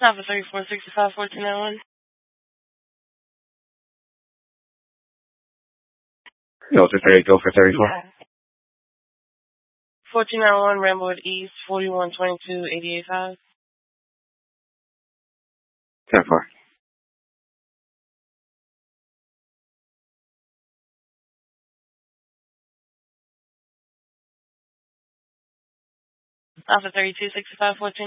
Alpha 3465 1491. Delta 30, go for 34. 1491 Ramblewood East, 4122 885. 10-4. Alpha 3265 1491.